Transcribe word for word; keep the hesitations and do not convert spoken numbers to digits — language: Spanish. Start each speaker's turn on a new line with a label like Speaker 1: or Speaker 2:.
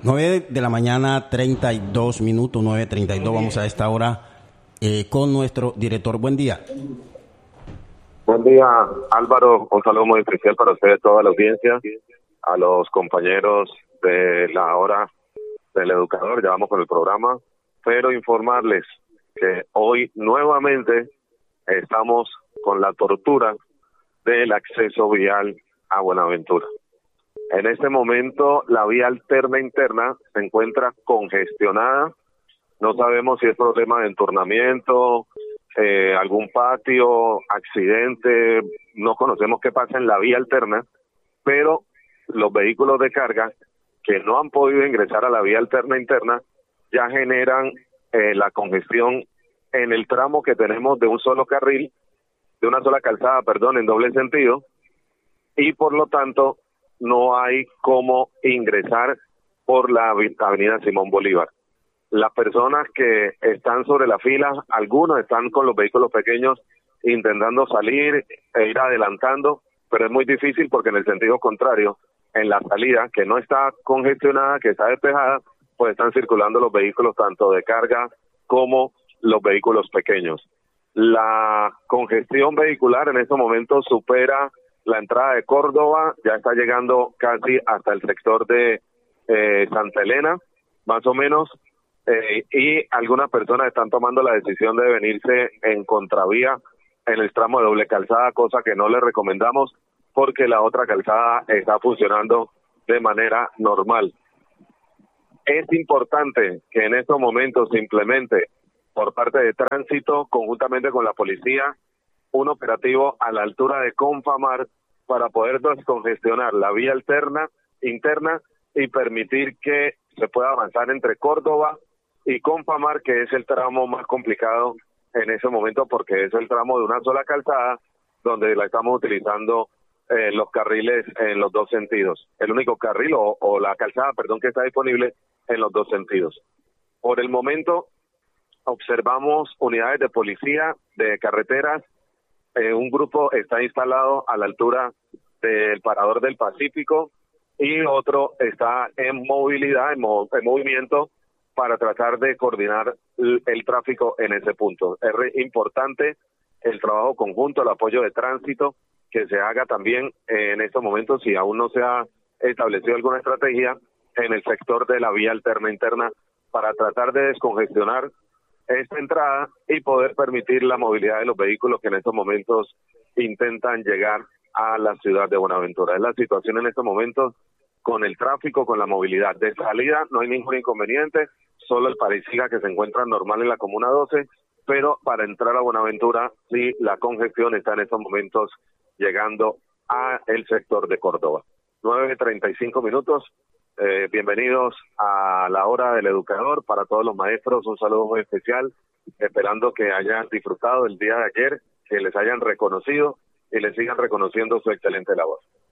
Speaker 1: nueve de la mañana, treinta y dos minutos, nueve treinta y dos. Vamos a esta hora eh, con nuestro director. Buen día.
Speaker 2: Buen día, Álvaro. Un saludo muy especial para ustedes, toda la audiencia, a los compañeros de la hora del educador. Ya vamos con el programa, pero informarles que hoy nuevamente estamos con la tortura del acceso vial a Buenaventura. En este momento la vía alterna interna se encuentra congestionada. No sabemos si es problema de entornamiento, eh, algún patio, accidente, no conocemos qué pasa en la vía alterna, pero los vehículos de carga que no han podido ingresar a la vía alterna interna ya generan eh, la congestión en el tramo que tenemos de un solo carril, de una sola calzada, perdón, en doble sentido, y por lo tanto no hay cómo ingresar por la avenida Simón Bolívar. Las personas que están sobre la fila, algunos están con los vehículos pequeños intentando salir e ir adelantando, pero es muy difícil porque en el sentido contrario, en la salida, que no está congestionada, que está despejada, pues están circulando los vehículos tanto de carga como los vehículos pequeños. La congestión vehicular en estos momentos supera la entrada de Córdoba, ya está llegando casi hasta el sector de eh, Santa Elena, más o menos, eh, y algunas personas están tomando la decisión de venirse en contravía en el tramo de doble calzada, cosa que no les recomendamos porque la otra calzada está funcionando de manera normal. Es importante que en estos momentos se implemente por parte de Tránsito, conjuntamente con la policía, un operativo a la altura de Confamar para poder descongestionar la vía alterna, interna, y permitir que se pueda avanzar entre Córdoba y Confamar, que es el tramo más complicado en ese momento porque es el tramo de una sola calzada donde la estamos utilizando eh, los carriles en los dos sentidos. El único carril o, o la calzada, perdón, que está disponible en los dos sentidos. Por el momento observamos unidades de policía, de carreteras. Eh, un grupo está instalado a la altura del Parador del Pacífico y otro está en movilidad, en, mov en movimiento para tratar de coordinar el, el tráfico en ese punto. Es re importante el trabajo conjunto, el apoyo de Tránsito, que se haga también eh, en estos momentos, si aún no se ha establecido alguna estrategia en el sector de la vía alterna interna para tratar de descongestionar esta entrada y poder permitir la movilidad de los vehículos que en estos momentos intentan llegar a la ciudad de Buenaventura. Es la situación en estos momentos con el tráfico, con la movilidad. De salida no hay ningún inconveniente, solo el Parisiga que se encuentra normal en la Comuna doce, pero para entrar a Buenaventura sí la congestión está en estos momentos llegando a el sector de Córdoba. nueve treinta y cinco minutos. Eh, bienvenidos a la hora del educador. Para todos los maestros, un saludo muy especial, esperando que hayan disfrutado el día de ayer, que les hayan reconocido y les sigan reconociendo su excelente labor.